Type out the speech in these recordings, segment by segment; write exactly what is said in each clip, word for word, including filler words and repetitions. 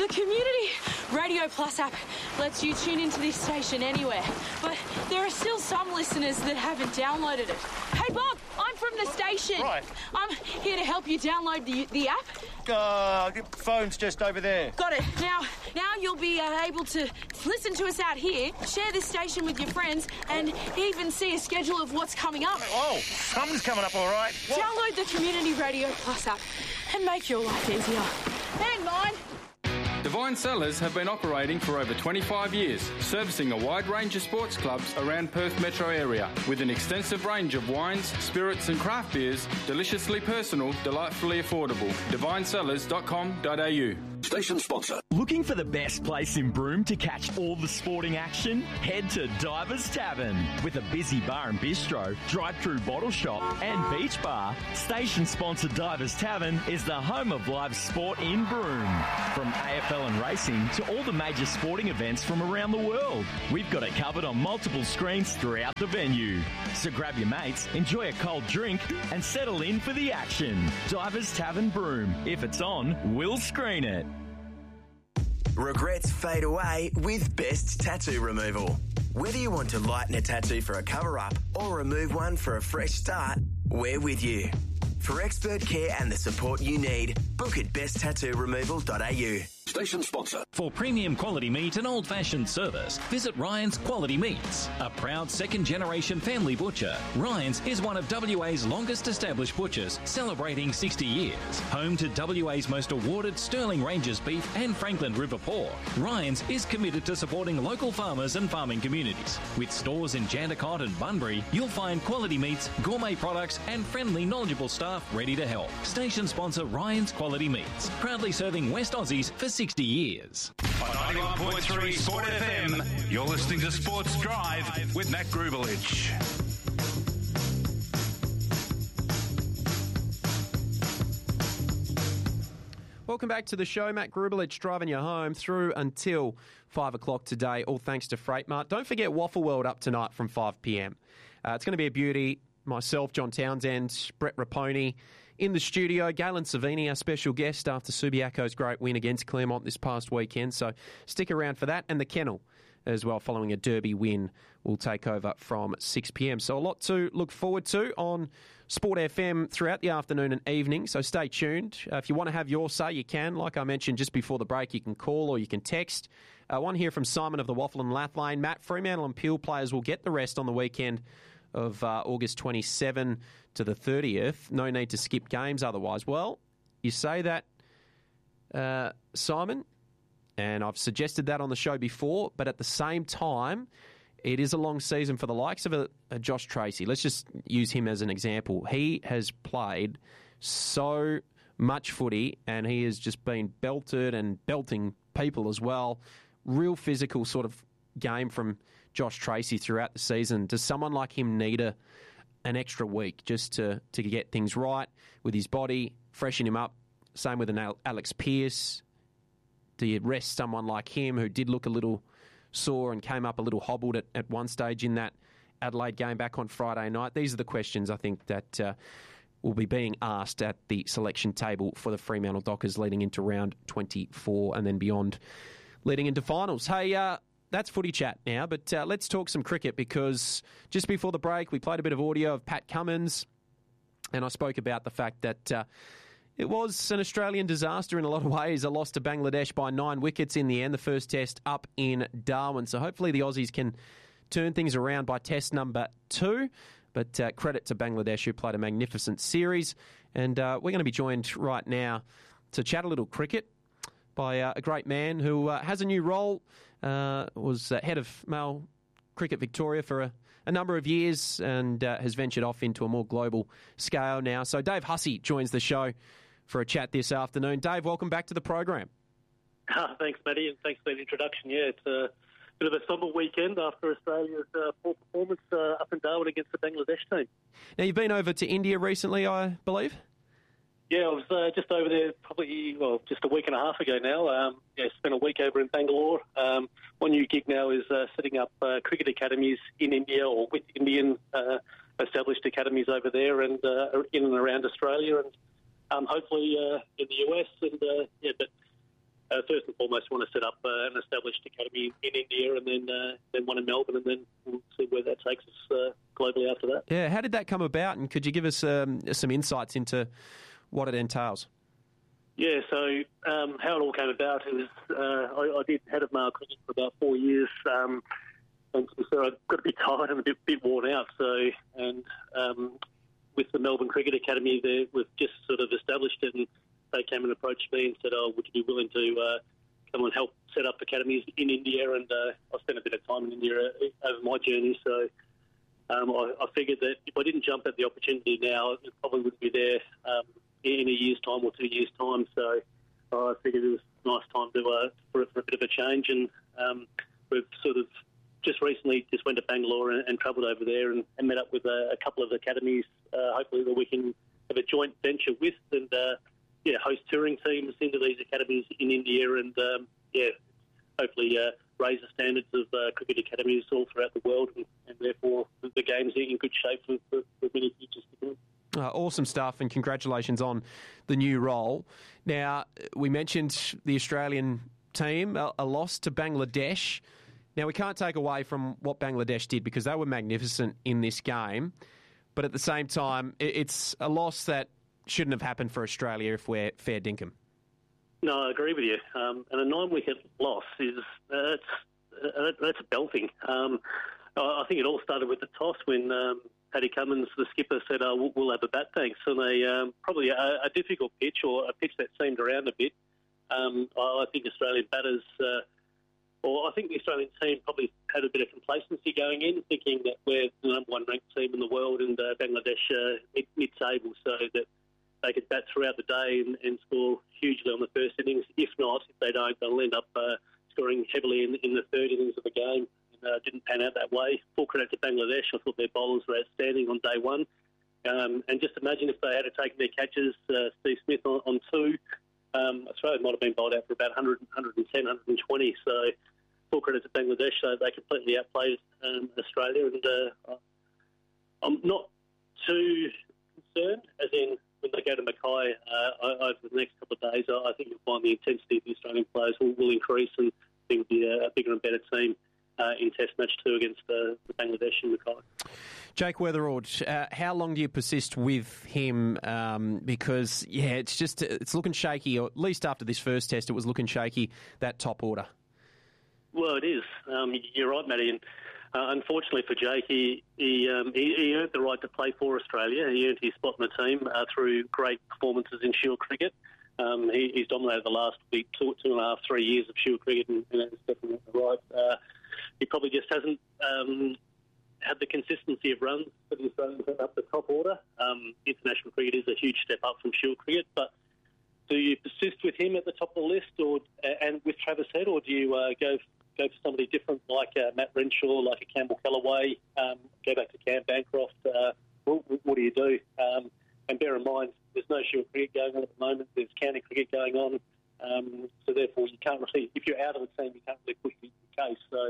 The Community Radio Plus app lets you tune into this station anywhere, but there are still some listeners that haven't downloaded it. Hey, Bob, I'm from the station. Right. I'm here to help you download the the app. Uh, the phone's just over there. Got it. Now, now you'll be uh, able to listen to us out here, share this station with your friends, and even see a schedule of what's coming up. Oh, something's coming up all right. What? Download the Community Radio Plus app and make your life easier. And mine. Divine Cellars have been operating for over twenty-five years, servicing a wide range of sports clubs around Perth metro area, with an extensive range of wines, spirits and craft beers, deliciously personal, delightfully affordable. divine cellars dot com dot a u. Station sponsor. Looking for the best place in Broome to catch all the sporting action? Head to Divers Tavern. With a busy bar and bistro, drive-through bottle shop and beach bar, station sponsor Divers Tavern is the home of live sport in Broome. From A F L and racing to all the major sporting events from around the world, we've got it covered on multiple screens throughout the venue. So grab your mates, enjoy a cold drink and settle in for the action. Divers Tavern Broome. If it's on, we'll screen it. Regrets fade away with Best Tattoo Removal. Whether you want to lighten a tattoo for a cover-up or remove one for a fresh start, we're with you. For expert care and the support you need, book at best tattoo removal dot a u. Station sponsor. For premium quality meat and old-fashioned service, visit Ryan's Quality Meats. A proud second-generation family butcher, Ryan's is one of W A's longest-established butchers, celebrating sixty years. Home to W A's most awarded Sterling Ranges beef and Franklin River pork, Ryan's is committed to supporting local farmers and farming communities. With stores in Jandakot and Bunbury, you'll find quality meats, gourmet products and friendly, knowledgeable staff ready to help. Station sponsor Ryan's Quality Meats, proudly serving West Aussies for sixty years. On ninety-one point three Sport F M, you're listening to Sports Drive with Matt Grubelich. Welcome back to the show. Matt Grubelich driving you home through until five o'clock today, all thanks to Freight Mart. Don't forget Waffle World up tonight from five p.m. Uh, it's going to be a beauty. Myself, John Townsend, Brett Raponi in the studio. Galen Savini, our special guest after Subiaco's great win against Claremont this past weekend. So stick around for that. And the Kennel as well, following a derby win, will take over from six p.m. So a lot to look forward to on Sport F M throughout the afternoon and evening. So stay tuned. Uh, if you want to have your say, you can. Like I mentioned just before the break, you can call or you can text. Uh, one here from Simon of the Waffle and Lath Lane. Matt, Fremantle and Peel players will get the rest on the weekend of uh, August twenty-seventh to the thirtieth. No need to skip games otherwise. Well, you say that, uh, Simon, and I've suggested that on the show before, but at the same time, it is a long season for the likes of a, a Josh Tracy. Let's just use him as an example. He has played so much footy, and he has just been belted and belting people as well. Real physical sort of game from Josh Tracy throughout the season. Does someone like him need a an extra week just to, to get things right with his body, freshen him up? Same with an Alex Pearce. Do you rest someone like him who did look a little sore and came up a little hobbled at, at one stage in that Adelaide game back on Friday night? These are the questions I think that uh, will be being asked at the selection table for the Fremantle Dockers leading into round twenty-four and then beyond, leading into finals. Hey, uh, that's footy chat now, but uh, let's talk some cricket, because just before the break we played a bit of audio of Pat Cummins and I spoke about the fact that uh, it was an Australian disaster in a lot of ways, a loss to Bangladesh by nine wickets in the end, the first test up in Darwin. So hopefully the Aussies can turn things around by test number two. But uh, credit to Bangladesh, who played a magnificent series. And uh, we're going to be joined right now to chat a little cricket by uh, a great man who uh, has a new role, uh, was uh, head of male Cricket Victoria for a, a number of years and uh, has ventured off into a more global scale now. So Dave Hussey joins the show for a chat this afternoon. Dave, welcome back to the program. Ah, thanks, Matty, and thanks for the introduction. Yeah, it's a bit of a sombre weekend after Australia's uh, poor performance uh, up in Darwin against the Bangladesh team. Now, you've been over to India recently, I believe? Yeah, I was uh, just over there probably, well, just a week and a half ago now. Um, yeah, spent a week over in Bangalore. Um, one new gig now is uh, setting up uh, cricket academies in India or with Indian uh, established academies over there and uh, in and around Australia and um, hopefully uh, in the U S. And uh, yeah, but uh, first and foremost, want to set up uh, an established academy in India, and then uh, then one in Melbourne, and then we'll see where that takes us uh, globally after that. Yeah, how did that come about, and could you give us um, some insights into what it entails? Yeah, so um, how it all came about is uh, I, I did head of male cricket for about four years, um, and so I got a bit tired and a bit, bit worn out. So, and um, with the Melbourne Cricket Academy, there we've just sort of established it, and they came and approached me and said, "Oh, would you be willing to uh, come and help set up academies in India?" And uh, I spent a bit of time in India over my journey, so um, I, I figured that if I didn't jump at the opportunity now, it probably wouldn't be there Um, in a year's time or two years' time. So uh, I figured it was a nice time to uh, for, for a bit of a change. And um, we've sort of just recently just went to Bangalore and, and travelled over there and, and met up with a, a couple of academies, uh, hopefully that we can have a joint venture with and, uh, yeah, host touring teams into these academies in India and, um, yeah, hopefully uh, raise the standards of uh, cricket academies all throughout the world and, and therefore the game's in good shape for, for, for many futures to come. Uh, awesome stuff, and congratulations on the new role. Now, we mentioned the Australian team, a, a loss to Bangladesh. Now, we can't take away from what Bangladesh did because they were magnificent in this game, but at the same time, it, it's a loss that shouldn't have happened for Australia if we're fair dinkum. No, I agree with you. Um, and a nine-wicket loss is uh, it's, uh, that's a belting. Um, I think it all started with the toss when Um, Paddy Cummins, the skipper, said, oh, we'll, we'll have a bat, thanks. And a, um, probably a, a difficult pitch or a pitch that seemed around a bit. Um, I think Australian batters, uh, or I think the Australian team probably had a bit of complacency going in, thinking that we're the number one ranked team in the world and uh, Bangladesh uh, mid- mid-table, so that they could bat throughout the day and, and score hugely on the first innings. If not, if they don't, they'll end up uh, scoring heavily in, in the third innings of the game. Uh, didn't pan out that way. Full credit to Bangladesh. I thought their bowlers were outstanding on day one. Um, and just imagine if they had taken their catches, uh, Steve Smith on, on two, um, Australia might have been bowled out for about one hundred, one ten, one twenty. So full credit to Bangladesh. So they completely outplayed um, Australia. And uh, I'm not too concerned, as in when they go to Mackay uh, over the next couple of days, I think you'll find the intensity of the Australian players will, will increase and I think it'll be a, a bigger and better team Uh, in Test match two against uh, the Bangladesh in Mackay. Jake Weatherald, uh, how long do you persist with him? Um, because, yeah, it's just, it's looking shaky, or at least after this first test, it was looking shaky, that top order. Well, it is. Um, you're right, Matty. And uh, unfortunately for Jake, he he, um, he he earned the right to play for Australia. He earned his spot in the team uh, through great performances in Shield cricket. Um, he, he's dominated the last two, two and a half, three years of Shield cricket, and, and that's definitely right. Uh, He probably just hasn't um, had the consistency of runs for the Australian team up the top order. Um, international cricket is a huge step up from Shield cricket, but do you persist with him at the top of the list, or and with Travis Head, or do you uh, go go for somebody different like uh, Matt Renshaw, like a Campbell Callaway, um, go back to Cam Bancroft? Uh, what, what do you do? Um, and bear in mind, there's no Shield cricket going on at the moment. There's county cricket going on, um, so therefore you can't really, if you're out of the team, you can't really push your case. So.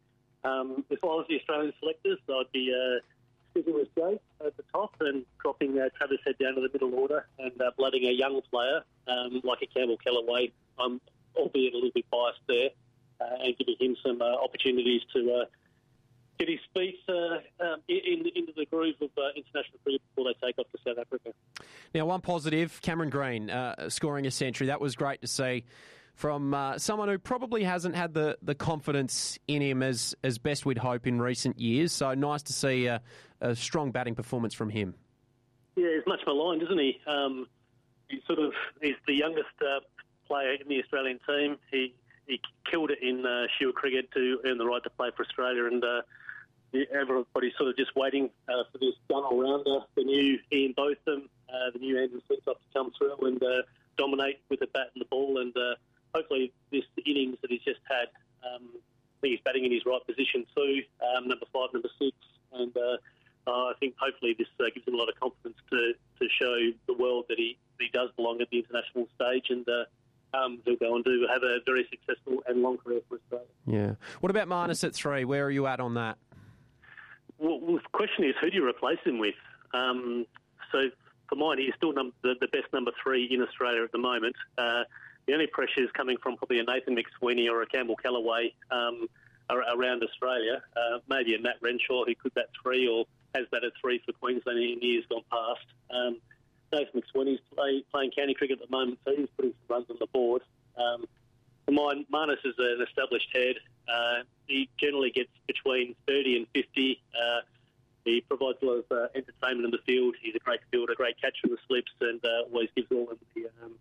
Um, if I was the Australian selectors, I'd be uh, sticking with Jake at the top and dropping uh, Travis Head down to the middle order and uh, blooding a young player um, like a Campbell Callaway, um, albeit a little bit biased there, uh, and giving him some uh, opportunities to uh, get his feet uh, um, in, into the groove of uh, international cricket before they take off to South Africa. Now, one positive, Cameron Green uh, scoring a century. That was great to see. From uh, someone who probably hasn't had the, the confidence in him as, as best we'd hope in recent years. So nice to see a, a strong batting performance from him. Yeah, he's much maligned, isn't he? Um, he's sort of he's the youngest uh, player in the Australian team. He he killed it in uh, Shield cricket to earn the right to play for Australia, and uh, everybody's sort of just waiting uh, for this gun all-rounder, the new Ian Botham, uh, the new Andrew Flintoff to come through and uh, dominate with the bat and the ball, and uh, hopefully this innings that he's just had, um, I think he's batting in his right position too, um, number five, number six, and uh, uh, I think hopefully this uh, gives him a lot of confidence to, to show the world that he, he does belong at the international stage, and uh, um, he'll go on to have a very successful and long career for Australia. Yeah. What about Marnus at three? Where are you at on that? Well, well the question is, who do you replace him with? Um, so for mine, he's still num- the, the best number three in Australia at the moment. Uh, the only pressure is coming from probably a Nathan McSweeney or a Campbell Callaway um, around Australia. Uh, maybe a Matt Renshaw who could bat three or has batted three for Queensland in years gone past. Um, Nathan McSweeney's play, playing county cricket at the moment, so he's putting some runs on the board. Um, for mine, Marnus is an established head. Uh, he generally gets between thirty and fifty. Uh, he provides a lot of uh, entertainment in the field. He's a great fielder, a great catcher in the slips, and uh, always gives all in the, um,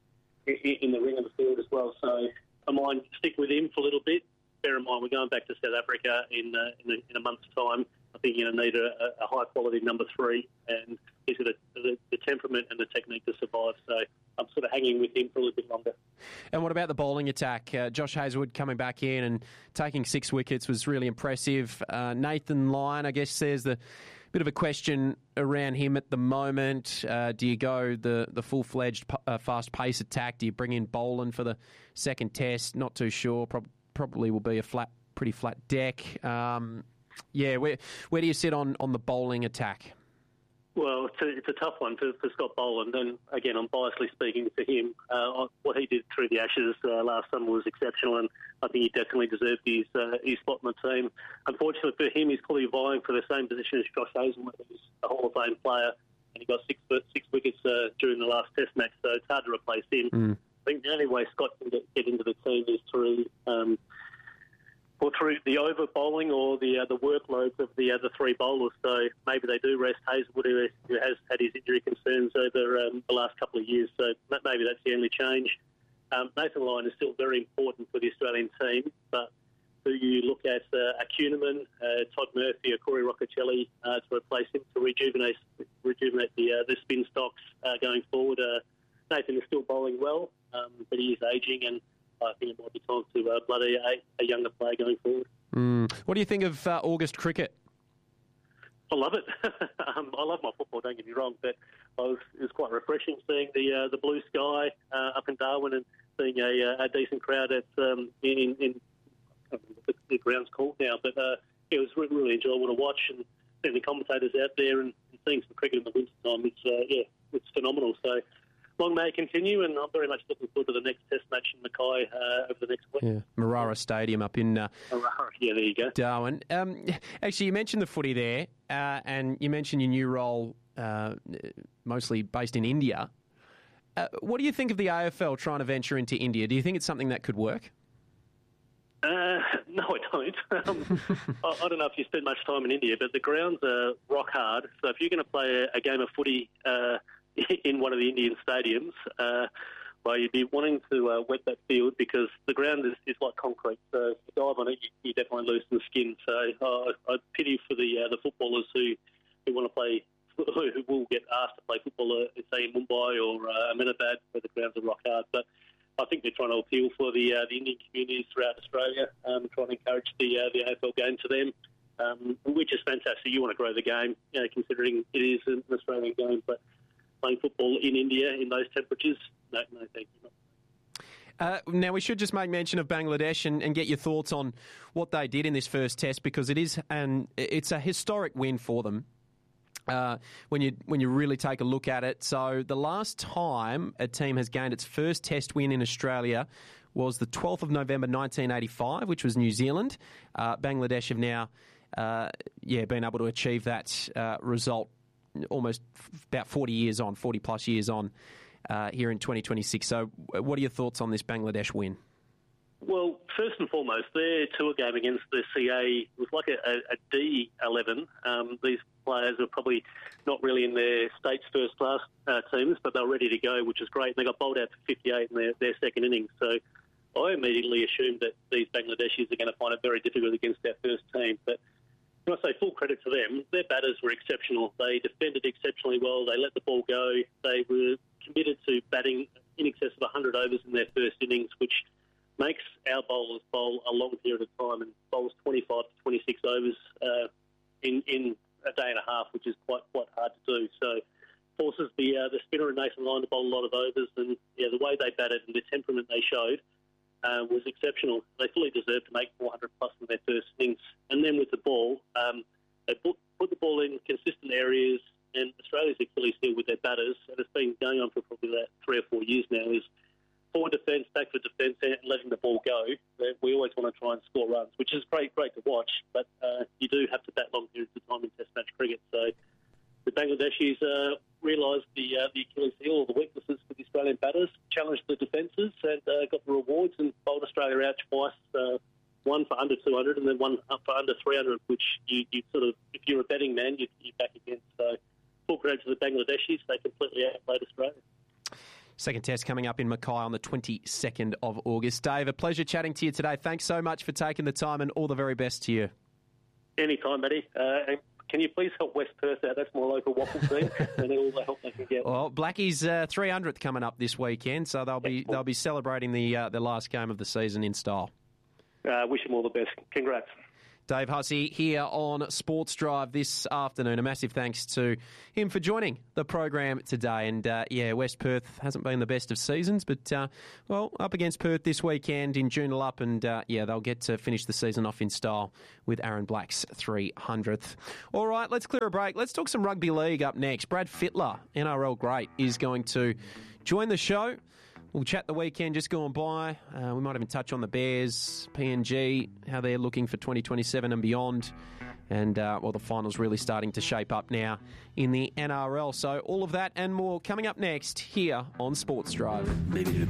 in the ring of the field as well. So I might stick with him for a little bit. Bear in mind, we're going back to South Africa in uh, in, a, in a month's time. I think you're going to need a, a high-quality number three, and he's got the, the temperament and the technique to survive. So I'm sort of hanging with him for a little bit longer. And what about the bowling attack? Uh, Josh Hazlewood coming back in and taking six wickets was really impressive. Uh, Nathan Lyon, I guess, there's the bit of a question around him at the moment. Uh, do you go the, the full-fledged uh, fast-pace attack? Do you bring in Boland for the second test? Not too sure. Pro- probably will be a flat, pretty flat deck. Um, yeah, where where do you sit on, on the bowling attack? Well, it's a, it's a tough one for, for Scott Boland, and again, I'm biasly speaking for him. Uh, what he did through the Ashes uh, last summer was exceptional, and I think he definitely deserved his uh, his spot in the team. Unfortunately for him, he's probably vying for the same position as Josh Hazlewood, who's a Hall of Fame player, and he got six six wickets uh, during the last Test match, so it's hard to replace him. Mm. I think the only way Scott can get, get into the team is through um, or through the over bowling or the uh, the workloads of the other three bowlers. So maybe they do rest Hazlewood, who, who has had his injury concerns over um, the last couple of years. So maybe that's the only change. Um, Nathan Lyon is still very important for the Australian team, but do you look at uh, a Kuhneman, uh, Todd Murphy, or Corey Roccacelli uh, to replace him to rejuvenate rejuvenate the uh, the spin stocks uh, going forward? Uh, Nathan is still bowling well, um, but he is ageing, and I think it might be time to uh, blood a, a younger player going forward. Mm. What do you think of uh, August cricket? I love it. um, I love my football, don't get me wrong, but I was, it was quite refreshing seeing the uh, the blue sky uh, up in Darwin and seeing a, a decent crowd at um, in, in I don't know what the ground's called now, but uh, it was really, really enjoyable to watch, and seeing the commentators out there and, and seeing some cricket in the winter time. It's uh, yeah, it's phenomenal. So long may it continue, and I'm very much looking forward to the next Test match in Mackay uh, over the next week. Yeah, Marara Stadium up in uh, Marara, yeah, there you go. Darwin. Um, actually, you mentioned the footy there, uh, and you mentioned your new role, uh, mostly based in India. Uh, what do you think of the A F L trying to venture into India? Do you think it's something that could work? Uh, no, I don't. Um, I, I don't know if you spend much time in India, but the grounds are rock hard. So if you're going to play a, a game of footy uh, in one of the Indian stadiums, uh, well, you'd be wanting to uh, wet that field because the ground is, is like concrete. So if you dive on it, you, you definitely lose some skin. So uh, I pity for the uh, the footballers who, who want to play, who will get asked to play football, uh, say in Mumbai or uh, Ahmedabad, where the grounds are rock hard. But I think they're trying to appeal for the uh, the Indian communities throughout Australia, um, trying to encourage the uh, the A F L game to them, um, which is fantastic. You want to grow the game, you know, considering it is an Australian game, but playing football in India in those temperatures, no, no, thank you. Uh, now, we should just make mention of Bangladesh and, and get your thoughts on what they did in this first test, because it is an it's a historic win for them. Uh, when you when you really take a look at it. So the last time a team has gained its first test win in Australia was the twelfth of November nineteen eighty-five, which was New Zealand. Uh, Bangladesh have now uh, yeah, been able to achieve that uh, result almost f- about forty years on, forty plus years on uh, here in twenty twenty-six. So what are your thoughts on this Bangladesh win? Well, first and foremost, their tour game against the C A was like a, a, a D eleven. Um, these players are probably not really in their state's first-class uh, teams, but they're ready to go, which is great. And they got bowled out for fifty-eight in their, their second innings. So I immediately assumed that these Bangladeshis are going to find it very difficult against their first team. But when I say full credit to them, their batters were exceptional. They defended exceptionally well. They let the ball go. They were committed to batting in excess of one hundred overs in their first innings, which makes our bowlers bowl a long period of time and bowls twenty-five to twenty-six overs uh, in in a day and a half, which is quite quite hard to do. So forces the uh, the spinner and Nathan Lyon to bowl a lot of overs, and yeah, the way they batted and the temperament they showed uh, was exceptional. They fully deserved to make four hundred plus in their first innings. And then with the ball, um, they put, put the ball in consistent areas, and Australia's Achilles heel with their batters, and it's been going on for probably about three or four years now, is forward defence, back to defence, and letting the ball go. We always want to try and score runs, which is great, great to watch. But uh, you do have to bat long periods of time in Test match cricket. So the Bangladeshis uh, realised the uh, the Achilles heel, or the weaknesses for the Australian batters, challenged the defences, and uh, got the rewards and bowled Australia out twice. Uh, one for under two hundred and then one up for under three hundred, which you, you sort of, if you're a betting man, you, you're back against. So full credit to the Bangladeshis. They completely outplayed Australia. Second test coming up in Mackay on the twenty-second of August. Dave, a pleasure chatting to you today. Thanks so much for taking the time, and all the very best to you. Anytime, buddy. Uh, and can you please help West Perth out? That's my local waffle team, and all the help they can get. Well, Blackies' uh, three hundredth coming up this weekend, so they'll be they'll be celebrating the uh, the last game of the season in style. Uh, wish them all the best. Congrats. Dave Hussey here on Sports Drive this afternoon. A massive thanks to him for joining the program today. And, uh, yeah, West Perth hasn't been the best of seasons, but, uh, well, up against Perth this weekend in Joondalup, and, uh, yeah, they'll get to finish the season off in style with Aaron Black's three hundredth. All right, let's clear a break. Let's talk some rugby league up next. Brad Fittler, N R L great, is going to join the show. We'll chat the weekend just gone by. Uh, we might even touch on the Bears, P N G, how they're looking for twenty twenty-seven and beyond. And, uh, well, the final's really starting to shape up now in the N R L. So all of that and more coming up next here on Sports Drive.